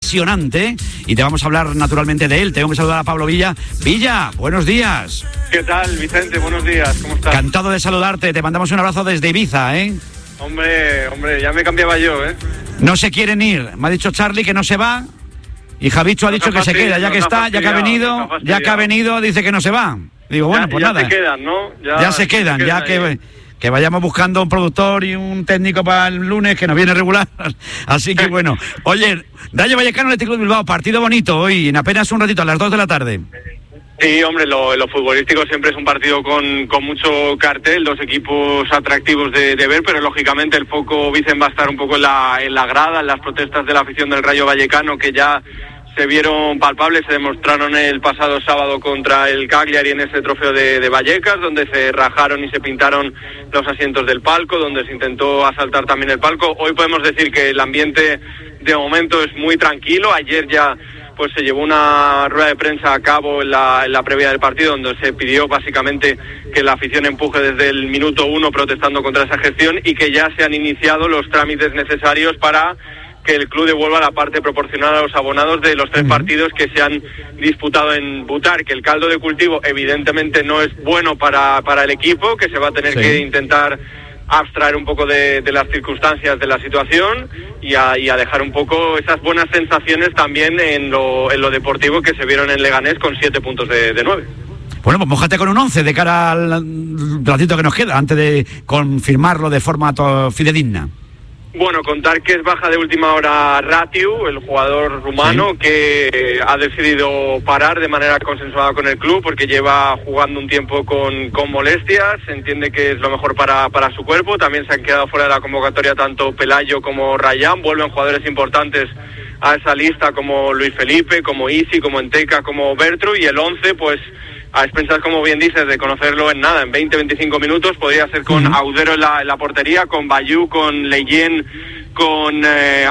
apasionante y te vamos a hablar naturalmente de él. Tengo que saludar a Pablo Villa. Villa, buenos días. ¿Qué tal, Vicente? Buenos días, ¿cómo estás? Encantado de saludarte, te mandamos un abrazo desde Ibiza, ¿eh? Hombre, ya me cambiaba yo, ¿eh? No se quieren ir, me ha dicho Charlie que no se va y Javicho ha dicho que se queda, ya que está, ya que ha venido, dice que no se va. Digo, bueno, pues nada. Ya se quedan, ¿no? Ya se quedan, ya que vayamos buscando un productor y un técnico para el lunes que nos viene regular. Así que bueno. Oye, Rayo Vallecano, Atlético de Bilbao, partido bonito hoy, en apenas un ratito, a las 2 de la tarde. Sí, hombre, lo futbolístico siempre es un partido con mucho cartel, dos equipos atractivos de ver, pero lógicamente el foco, Vicen, va a estar un poco en la grada, en las protestas de la afición del Rayo Vallecano, que ya se vieron palpables, se demostraron el pasado sábado contra el Cagliari en ese trofeo de Vallecas, donde se rajaron y se pintaron los asientos del palco, donde se intentó asaltar también el palco. Hoy podemos decir que el ambiente de momento es muy tranquilo. Ayer ya pues se llevó una rueda de prensa a cabo en la previa del partido, donde se pidió básicamente que la afición empuje desde el minuto 1 protestando contra esa gestión y que ya se han iniciado los trámites necesarios para que el club devuelva la parte proporcional a los abonados de los 3 partidos que se han disputado en Butar, que el caldo de cultivo evidentemente no es bueno para el equipo, que se va a tener que intentar abstraer un poco de las circunstancias de la situación y a dejar un poco esas buenas sensaciones también en lo deportivo que se vieron en Leganés con 7 puntos de 9. Bueno, pues mójate con un 11 de cara al ratito que nos queda, antes de confirmarlo de forma fidedigna. Bueno, contar que es baja de última hora Ratiu, el jugador rumano, que ha decidido parar de manera consensuada con el club porque lleva jugando un tiempo con molestias, se entiende que es lo mejor para su cuerpo. También se han quedado fuera de la convocatoria tanto Pelayo como Rayán, vuelven jugadores importantes a esa lista como Luis Felipe, como Isi, como Enteca, como Bertru, y el 11 pues a expensas, como bien dices, de conocerlo en 20-25 minutos, podría ser con Audero en la portería, con Bayú, con Leyen, con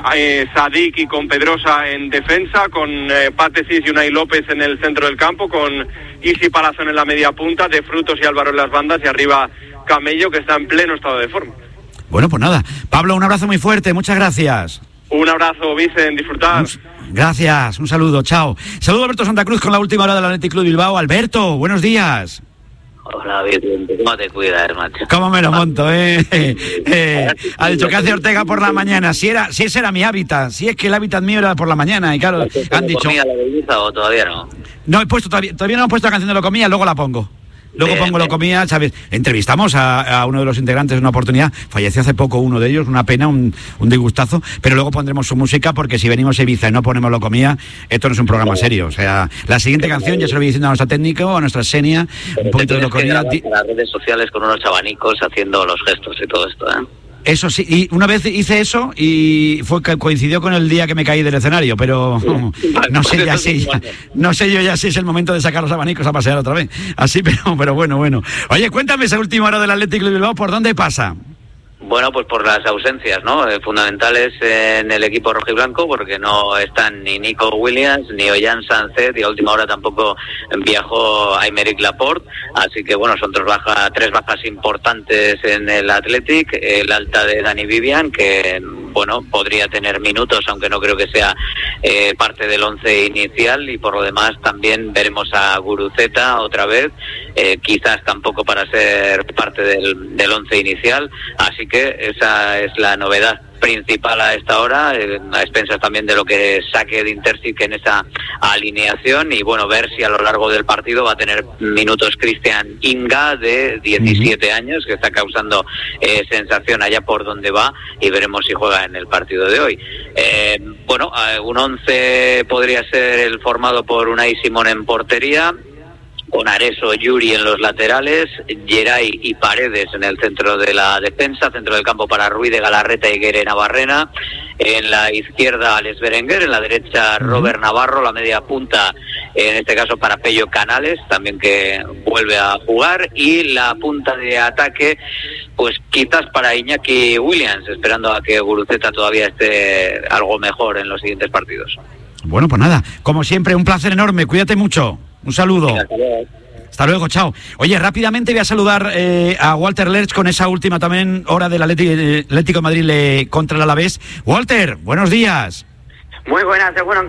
Sadik y con Pedrosa en defensa, con Pátesis y Unai López en el centro del campo, con Isi Palazón en la media punta, De Frutos y Álvaro en las bandas, y arriba Camello, que está en pleno estado de forma. Bueno, pues nada. Pablo, un abrazo muy fuerte, muchas gracias. Un abrazo, Vicen, disfrutar. Gracias, un saludo, chao. Saludo a Alberto Santa Cruz con la última hora del Athletic Club Bilbao. Alberto, buenos días. Hola, Vicente, ¿cómo te cuidas, macho? ¿Cómo me lo monto, Ha dicho que hace Ortega por la mañana. Si ese era mi hábitat, si es que el hábitat mío era por la mañana, y claro, han dicho... ¿Comía la belleza o todavía no? No he puesto todavía no hemos puesto la canción de Lo Comía, luego la pongo. Luego pongo Lo Comía, ¿sabes? Entrevistamos a uno de los integrantes en una oportunidad, falleció hace poco uno de ellos, una pena, un disgustazo, pero luego pondremos su música porque si venimos a Ibiza y no ponemos Lo Comía, esto no es un programa serio. O sea, la siguiente canción, ya se lo voy diciendo a nuestra técnico, a nuestra Xenia, un poquito de Lo Comía. Las redes sociales con unos abanicos haciendo los gestos y todo esto, ¿eh? Eso sí, y una vez hice eso y coincidió con el día que me caí del escenario, pero no sé yo ya si es el momento de sacar los abanicos a pasear otra vez. Así, pero bueno. Oye, cuéntame esa última hora del Athletic Club Bilbao, ¿por dónde pasa? Bueno, pues por las ausencias, ¿no? Fundamentales en el equipo rojiblanco, porque no están ni Nico Williams, ni Ollán Sánchez, y a última hora tampoco viajó Aymeric Laporte, así que bueno, son tres bajas importantes en el Athletic, el alta de Dani Vivian, que bueno, podría tener minutos, aunque no creo que sea parte del 11 inicial, y por lo demás también veremos a Guruceta otra vez, quizás tampoco para ser parte del 11 inicial, así que esa es la novedad principal a esta hora, a expensas también de lo que saque de Intersic en esa alineación, y bueno, ver si a lo largo del partido va a tener minutos Cristian Inga, de 17 años, que está causando sensación allá por donde va, y veremos si juega en el partido de hoy. Un 11 podría ser el formado por Unai Simón en portería, con Areso, Yuri en los laterales, Geray y Paredes en el centro de la defensa, centro del campo para Ruiz de Galarreta y Guere Navarrena, en la izquierda Alex Berenguer, en la derecha Robert Navarro, la media punta en este caso para Pello Canales, también que vuelve a jugar, y la punta de ataque pues quizás para Iñaki Williams, esperando a que Guruceta todavía esté algo mejor en los siguientes partidos. Bueno, pues nada, como siempre, un placer enorme, cuídate mucho. Un saludo. Hasta luego, chao. Oye, rápidamente voy a saludar a Walter Lerch con esa última también hora del Atlético de Madrid contra el Alavés. Walter, buenos días. Muy buenas, bueno.